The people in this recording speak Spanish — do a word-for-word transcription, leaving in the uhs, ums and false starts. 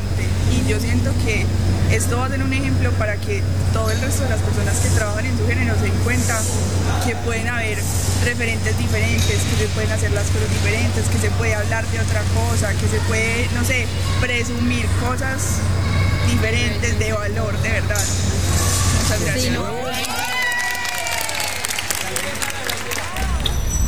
importante y yo siento que esto va a ser un ejemplo para que todo el resto de las personas que trabajan en su género se den cuenta que pueden haber referentes diferentes, que se pueden hacer las cosas diferentes, que se puede hablar de otra cosa, que se puede, no sé, presumir cosas diferentes de valor, de verdad. Muchas gracias. Sí, no.